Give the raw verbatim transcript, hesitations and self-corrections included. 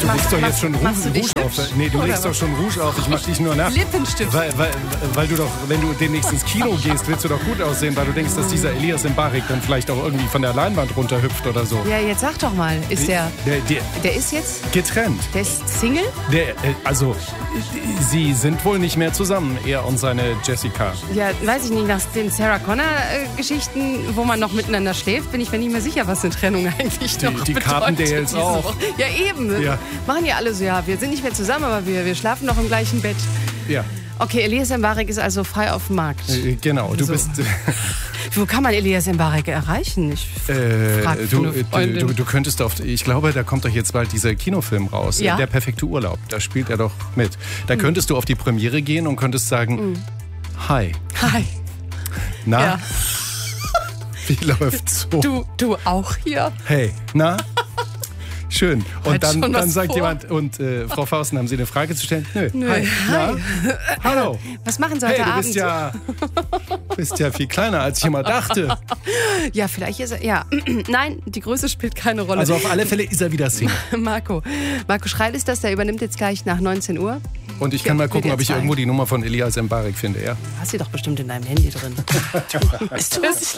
mach, legst doch mach, jetzt schon Rouge, machst du dich Rouge auf. hübsch? Nee, du Oder legst doch was? schon Rouge auf. Ich mach dich nur nach. Lippenstift. Weil, weil, weil du doch, wenn du demnächst ins Kino gehst, willst du doch gut aussehen, weil du denkst, dass dieser Elias Mbarek dann vielleicht auch irgendwie von der Leinwand runterhüpft oder so. Ja, jetzt sag doch mal, ist der, Der, der, der ist jetzt, getrennt. der ist Single? Der, äh, also, sie sind wohl nicht mehr zusammen, er und seine Jessica. Ja, weiß ich nicht, nach den Sarah Connor-Geschichten, wo man noch miteinander schläft, bin ich mir nicht mehr sicher, was eine Trennung eigentlich Die- noch die bedeutet. Carbondales diese auch. Woche. Ja, eben. Ja. Machen ja alle so, ja, wir sind nicht mehr zusammen, aber wir, wir schlafen noch im gleichen Bett. Ja, Okay, Elias Mbarek ist also frei auf dem Markt. äh, genau. Du So. bist. Wo kann man Elias Mbarek erreichen? Ich Äh, frag für du, eine du, Freundin. du, du könntest auf. Ich glaube, da kommt doch jetzt bald dieser Kinofilm raus. Ja? Der perfekte Urlaub. Da spielt er doch mit. Da Hm. könntest du auf die Premiere gehen und könntest sagen: Hi. Hi. Na? Ja. Wie läuft's so? Du, du auch hier? Hey, na? Schön. Und Hat dann, schon was dann sagt vor? jemand, und äh, Frau Fausten, haben Sie eine Frage zu stellen? Nö. Nö. Hi. Na? Hallo. Was machen Sie Hey, heute du Abend? bist ja, bist ja viel kleiner, als ich immer dachte. Ja, vielleicht ist er. Ja, nein, die Größe spielt keine Rolle. Also auf alle Fälle ist er wieder Single. Marco. Marco Schreil ist das, der übernimmt jetzt gleich nach neunzehn Uhr. Und ich kann mal gucken, W D R ob ich zwei. irgendwo die Nummer von Elias Mbarek finde, ja? Du hast sie doch bestimmt in deinem Handy drin. Tschüss.